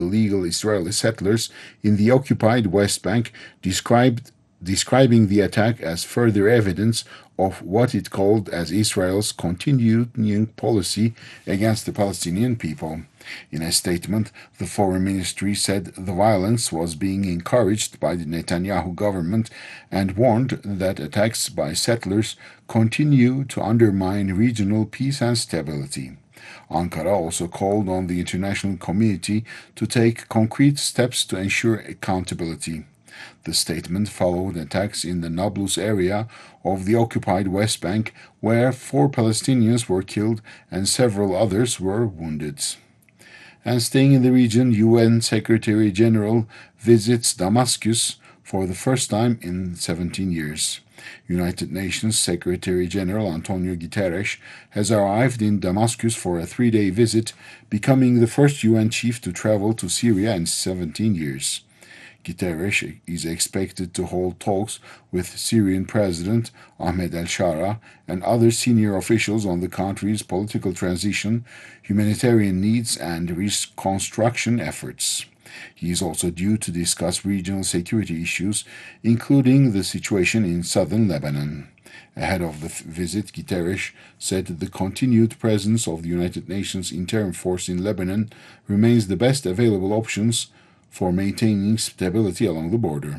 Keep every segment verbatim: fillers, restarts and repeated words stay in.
illegal Israeli settlers in the occupied West Bank, described describing the attack as further evidence of what it called as Israel's continuing policy against the Palestinian people. In a statement, the Foreign Ministry said the violence was being encouraged by the Netanyahu government and warned that attacks by settlers continue to undermine regional peace and stability. Ankara also called on the international community to take concrete steps to ensure accountability. The statement followed attacks in the Nablus area of the occupied West Bank, where four Palestinians were killed and several others were wounded. And staying in the region, U N Secretary General visits Damascus for the first time in seventeen years. United Nations Secretary General Antonio Guterres has arrived in Damascus for a three-day visit, becoming the first U N chief to travel to Syria in seventeen years. Guterres is expected to hold talks with Syrian President Ahmed al-Shara and other senior officials on the country's political transition, humanitarian needs, and reconstruction efforts. He is also due to discuss regional security issues, including the situation in southern Lebanon. Ahead of the visit, Guterres said the continued presence of the United Nations interim force in Lebanon remains the best available options for maintaining stability along the border.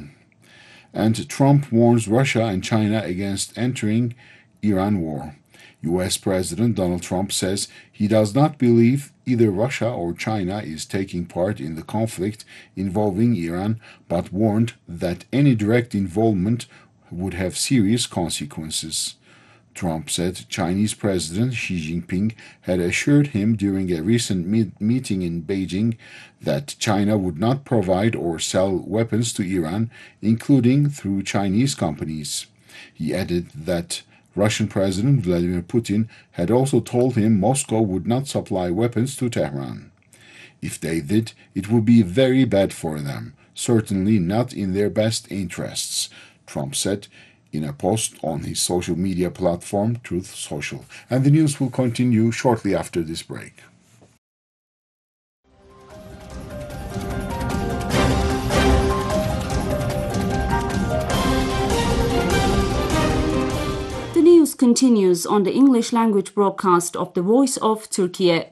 And Trump warns Russia and China against entering Iran war. U S President Donald Trump says he does not believe either Russia or China is taking part in the conflict involving Iran, but warned that any direct involvement would have serious consequences. Trump said Chinese President Xi Jinping had assured him during a recent meet meeting in Beijing that China would not provide or sell weapons to Iran, including through Chinese companies. He added that Russian President Vladimir Putin had also told him Moscow would not supply weapons to Tehran. If they did, it would be very bad for them, certainly not in their best interests, Trump said in a post on his social media platform, Truth Social. And the news will continue shortly after this break. The news continues on the English language broadcast of the Voice of Turkey.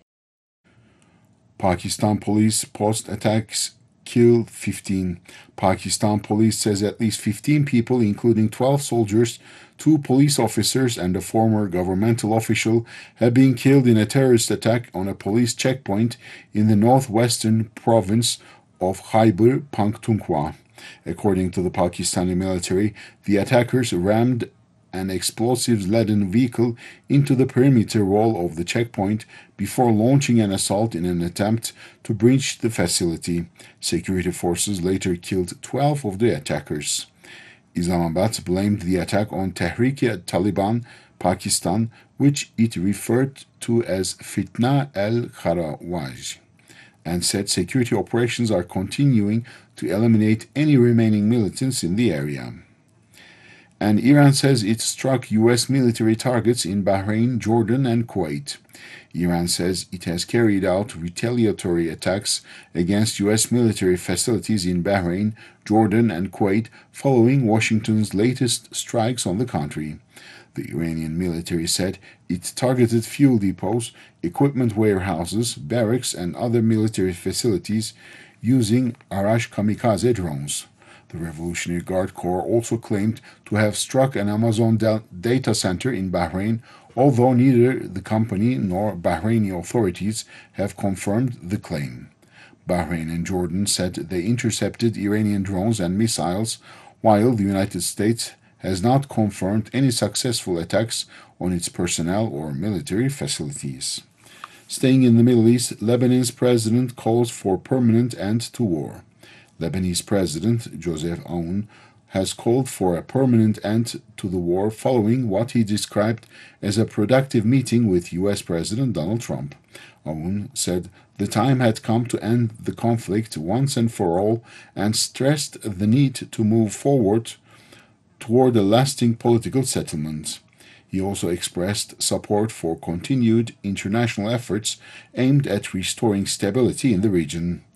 Pakistan police post attacks kill fifteen. Pakistan police says at least fifteen people, including twelve soldiers, two police officers, and a former governmental official, have been killed in a terrorist attack on a police checkpoint in the northwestern province of Khyber Pakhtunkhwa. According to the Pakistani military, the attackers rammed an explosives-laden vehicle into the perimeter wall of the checkpoint before launching an assault in an attempt to breach the facility. Security forces later killed twelve of the attackers. Islamabad blamed the attack on Tehrik-e-Taliban Pakistan, which it referred to as Fitna al-Kharawaj, and said security operations are continuing to eliminate any remaining militants in the area. And Iran says it struck U S military targets in Bahrain, Jordan, and Kuwait. Iran says it has carried out retaliatory attacks against U S military facilities in Bahrain, Jordan, and Kuwait following Washington's latest strikes on the country. The Iranian military said it targeted fuel depots, equipment warehouses, barracks, and other military facilities using Arash kamikaze drones. The Revolutionary Guard Corps also claimed to have struck an Amazon data center in Bahrain, although neither the company nor Bahraini authorities have confirmed the claim. Bahrain and Jordan said they intercepted Iranian drones and missiles, while the United States has not confirmed any successful attacks on its personnel or military facilities. Staying in the Middle East, Lebanon's president calls for permanent end to war. Lebanese President Joseph Aoun has called for a permanent end to the war following what he described as a productive meeting with U S President Donald Trump. Aoun said the time had come to end the conflict once and for all and stressed the need to move forward toward a lasting political settlement. He also expressed support for continued international efforts aimed at restoring stability in the region.